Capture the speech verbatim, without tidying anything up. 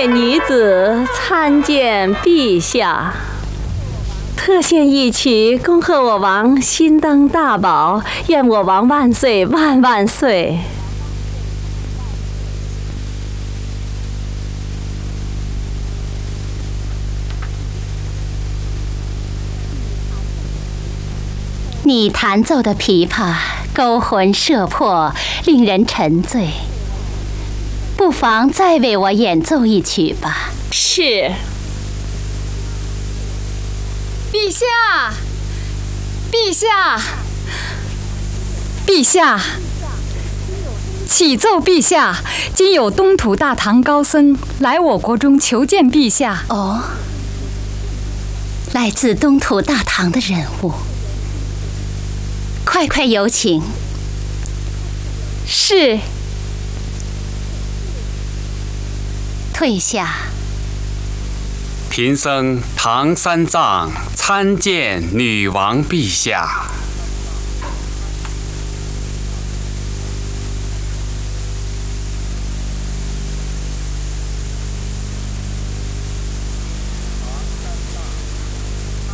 界女子参见陛下。特献一曲，恭贺我王新登大宝，愿我王万岁万万岁。 你弹奏的琵琶勾魂摄魄，令人沉醉。不妨再为我演奏一曲吧。 是。 陛下，陛下，陛下，启奏陛下，今有东土大唐高僧来我国中求见陛下。 哦，来自东土大唐的人物，快快有请。 是。 退下。 贫僧唐三藏参见女王陛下。